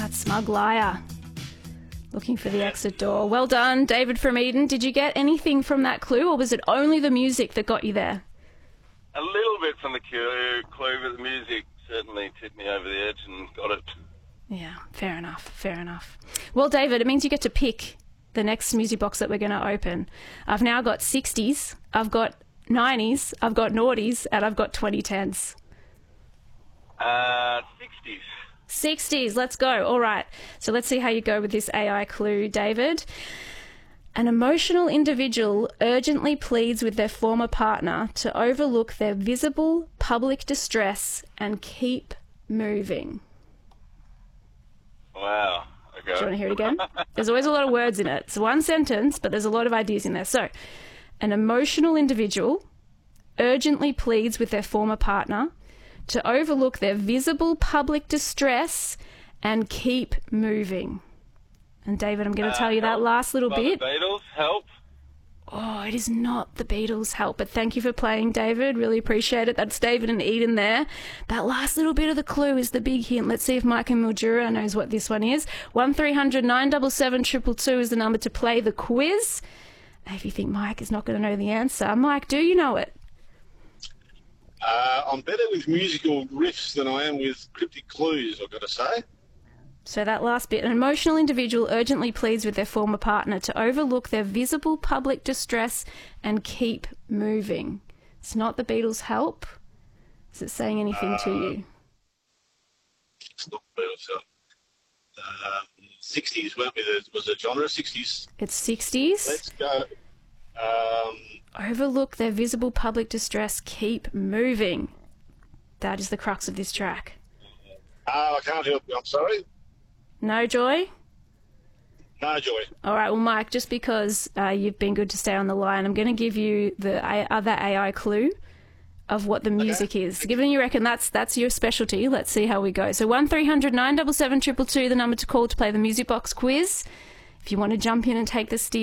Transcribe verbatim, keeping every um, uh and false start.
That's Smug Liar. Looking for the exit door. Well done, David from Eden. Did you get anything from that clue, or was it only the music that got you there? A little bit from the clue, clue, but the music certainly tipped me over the edge and got it. Yeah, fair enough, fair enough. Well, David, it means you get to pick the next music box that we're going to open. I've now got sixties, I've got nineties, I've got noughties, and I've got twenty tens. Uh, sixties. sixties, let's go. All right, so let's see how you go with this A I clue, David. An emotional individual urgently pleads with their former partner to overlook their visible public distress and keep moving. Wow. Okay. Do you want to hear it again? There's always a lot of words in it. It's one sentence, but there's a lot of ideas in there. So, an emotional individual urgently pleads with their former partner to overlook their visible public distress and keep moving. And David, I'm going to Uh, tell you that help last little by bit. The Beatles, help. Oh, it is not the Beatles' Help, but thank you for playing, David. Really appreciate it. That's David and Eden there. That last little bit of the clue is the big hint. Let's see if Mike and Mildura knows what this one is. one three hundred nine seven seven two two two is the number to play the quiz. If you think Mike is not going to know the answer, Mike, do you know it? Uh, I'm better with musical riffs than I am with cryptic clues, I've got to say. So that last bit, an emotional individual urgently pleads with their former partner to overlook their visible public distress and keep moving. It's not the Beatles' Help. Is it saying anything uh, to you? It's not the Beatles' Help. Uh, sixties, weren't we? There was a genre, sixties. It's sixties. Let's go. Um, Overlook their visible public distress, keep moving. That is the crux of this track. uh, I can't help you, I'm sorry. No, Joy? No, Joy. All right, well, Mike, just because uh, you've been good to stay on the line, I'm going to give you the a- other A I clue of what the music Okay. is. Given you reckon that's that's your specialty, let's see how we go. So one three hundred nine seven seven two two two, the number to call to play the Music Box quiz. If you want to jump in and take the steer.